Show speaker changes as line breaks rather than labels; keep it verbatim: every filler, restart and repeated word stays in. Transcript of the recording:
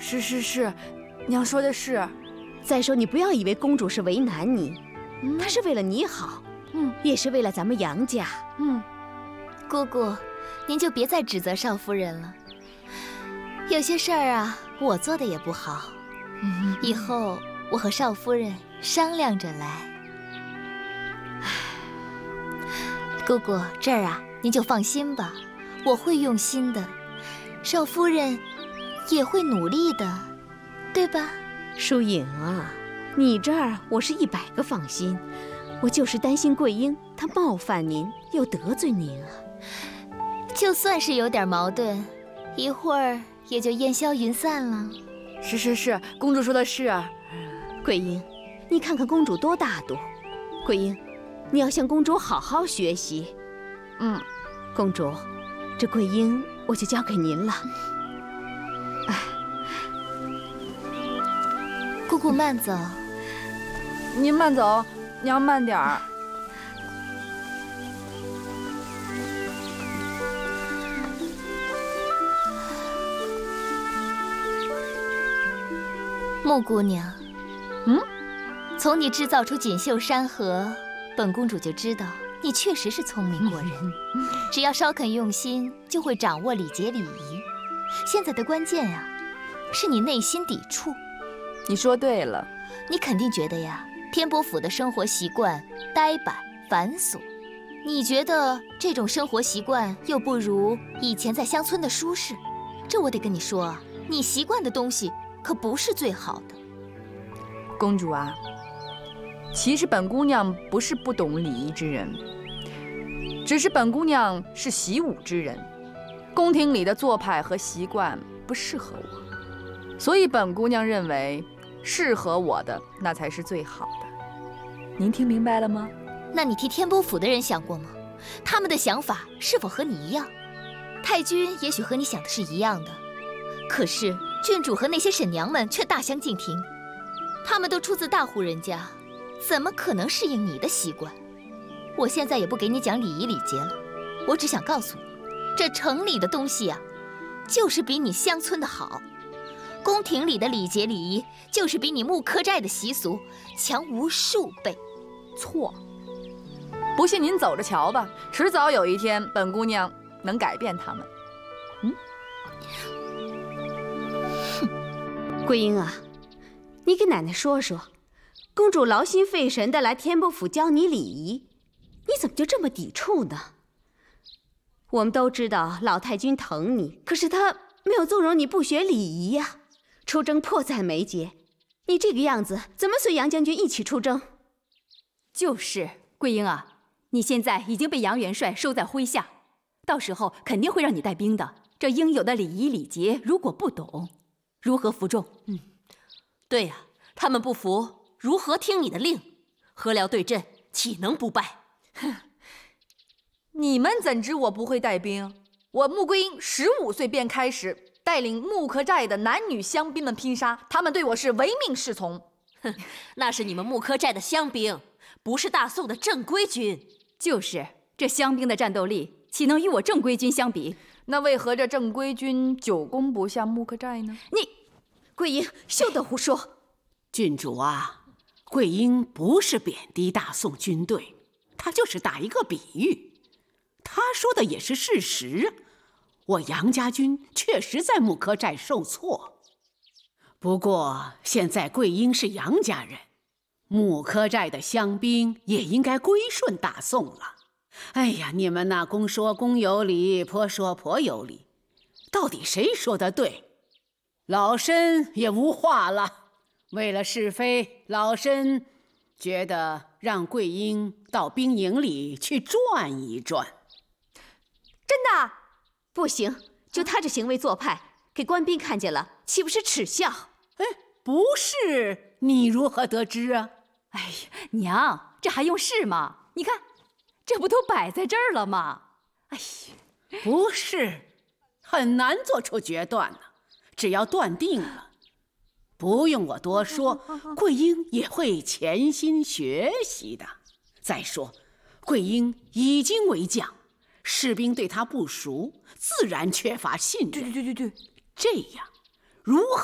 是是是，娘说的是。
再说，你不要以为公主是为难你，
嗯、
她是为了你好，
嗯，
也是为了咱们杨家。
嗯，
姑姑，您就别再指责少夫人了。有些事儿啊，我做的也不好，
嗯、
以后我和少夫人商量着来。姑姑，这儿啊，您就放心吧，我会用心的，少夫人也会努力的，对吧？
疏影啊，你这儿我是一百个放心，我就是担心桂英她冒犯您又得罪您啊。
就算是有点矛盾，一会儿也就烟消云散了。
是是是，公主说的是。
桂英，你看看公主多大度。桂英，你要向公主好好学习。
嗯，
公主，这桂英我就交给您了。哎，
姑姑慢走。
您慢走，娘慢点儿。
穆姑娘，
嗯，
从你制造出锦绣山河，本公主就知道你确实是聪明过人。只要稍肯用心，就会掌握礼节礼仪。现在的关键呀、啊，是你内心抵触。
你说对了，
你肯定觉得呀，天波府的生活习惯呆板繁琐，你觉得这种生活习惯又不如以前在乡村的舒适。这我得跟你说啊，你习惯的东西可不是最好的。
公主啊，其实本姑娘不是不懂礼仪之人，只是本姑娘是习武之人，宫廷里的做派和习惯不适合我，所以本姑娘认为适合我的那才是最好的。您听明白了吗？
那你替天波府的人想过吗？他们的想法是否和你一样？太君也许和你想的是一样的，可是郡主和那些婶娘们却大相径庭，他们都出自大户人家，怎么可能适应你的习惯？我现在也不给你讲礼仪礼节了，我只想告诉你，这城里的东西啊，就是比你乡村的好。宫廷里的礼节礼仪，就是比你木柯寨的习俗强无数倍。
错，不信您走着瞧吧，迟早有一天，本姑娘能改变他们。嗯，
哼，桂英啊，你给奶奶说说，公主劳心费神的来天波府教你礼仪，你怎么就这么抵触呢？我们都知道老太君疼你，可是她没有纵容你不学礼仪呀。出征迫在眉睫，你这个样子怎么随杨将军一起出征？
就是，桂英啊，你现在已经被杨元帅收在麾下，到时候肯定会让你带兵的。这应有的礼仪礼节，如果不懂，如何服众？
嗯，对呀、啊，他们不服，如何听你的令？合辽对阵，岂能不败？
哼，你们怎知我不会带兵？我穆桂英十五岁便开始带领木柯寨的男女乡兵们拼杀，他们对我是唯命是从。
哼，那是你们木柯寨的乡兵，不是大宋的正规军。
就是，这乡兵的战斗力岂能与我正规军相比？
那为何这正规军久攻不下木柯寨呢？
你，桂英，休得胡说！
郡主啊，桂英不是贬低大宋军队，她就是打一个比喻。她说的也是事实啊。我杨家军确实在木柯寨受挫，不过现在桂英是杨家人，木柯寨的乡兵也应该归顺大宋了。哎呀，你们那公说公有理，婆说婆有理，到底谁说的对？老身也无话了。为了是非，老身觉得让桂英到兵营里去转一转。
真的？不行，就他这行为做派，给官兵看见了，岂不是耻笑？
哎，不是，你如何得知啊？
哎呀，娘，这还用试吗？你看，这不都摆在这儿了吗？哎呀，
不是，很难做出决断呢。只要断定了，不用我多说，桂英也会潜心学习的。再说，桂英已经为将。士兵对他不熟，自然缺乏信任。
对对对对对，
这样如何